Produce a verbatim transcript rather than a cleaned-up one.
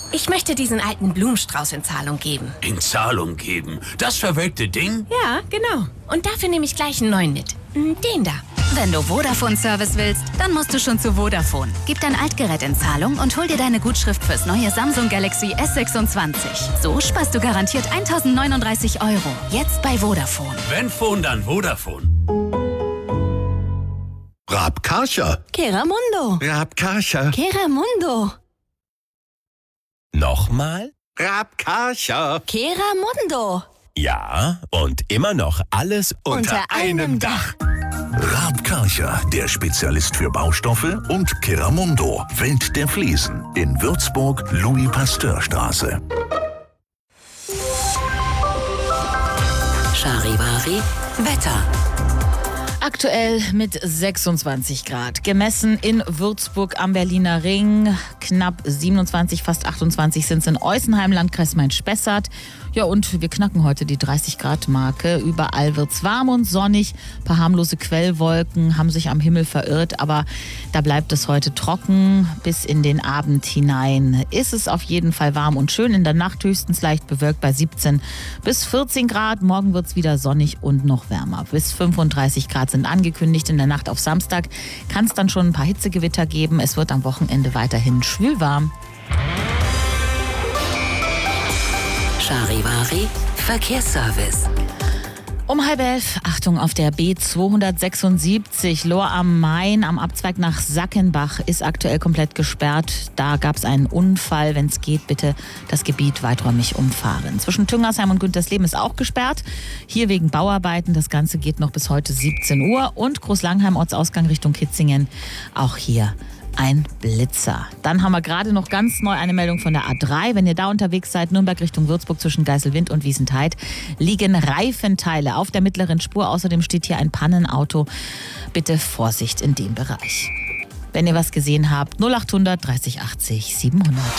Ich möchte diesen alten Blumenstrauß in Zahlung geben. In Zahlung geben? Das verwelkte Ding? Ja, genau. Und dafür nehme ich gleich einen neuen mit. Den da. Wenn du Vodafone-Service willst, dann musst du schon zu Vodafone. Gib dein Altgerät in Zahlung und hol dir deine Gutschrift fürs neue Samsung Galaxy S sechsundzwanzig. So sparst du garantiert eintausendneununddreißig Euro. Jetzt bei Vodafone. Wenn Phone, dann Vodafone. Rabkarcher. Keramundo. Rabkarcher. Keramundo. Nochmal? Rabkarcher. Keramundo. Ja, und immer noch alles unter, Unter einem Dach. Rabkarcher, der Spezialist für Baustoffe, und Keramundo, Welt der Fliesen, in Würzburg, Louis-Pasteur-Straße. Charivari Wetter. Aktuell mit sechsundzwanzig Grad. Gemessen in Würzburg am Berliner Ring. Knapp siebenundzwanzig, fast achtundzwanzig sind es in Eusenheim, Landkreis Main-Spessart. Ja, und wir knacken heute die dreißig Grad Marke. Überall wird's warm und sonnig. Ein paar harmlose Quellwolken haben sich am Himmel verirrt, aber da bleibt es heute trocken. Bis in den Abend hinein ist es auf jeden Fall warm und schön. In der Nacht höchstens leicht bewölkt bei siebzehn bis vierzehn Grad. Morgen wird's wieder sonnig und noch wärmer. Bis fünfunddreißig Grad sind angekündigt. In der Nacht auf Samstag kann es dann schon ein paar Hitzegewitter geben. Es wird am Wochenende weiterhin schwülwarm. Charivari Verkehrsservice. Um halb elf, Achtung, auf der B zweihundertsechsundsiebzig Lohr am Main am Abzweig nach Sackenbach ist aktuell komplett gesperrt. Da gab es einen Unfall. Wenn es geht, bitte das Gebiet weiträumig umfahren. Zwischen Tüngersheim und Güntersleben ist auch gesperrt. Hier wegen Bauarbeiten. Das Ganze geht noch bis heute siebzehn Uhr. Und Großlangheim, Ortsausgang Richtung Kitzingen. Auch hier ein Blitzer. Dann haben wir gerade noch ganz neu eine Meldung von der A drei. Wenn ihr da unterwegs seid, Nürnberg Richtung Würzburg zwischen Geiselwind und Wiesentheid, liegen Reifenteile auf der mittleren Spur. Außerdem steht hier ein Pannenauto. Bitte Vorsicht in dem Bereich. Wenn ihr was gesehen habt, null achthundert dreißig achtzig siebenhundert.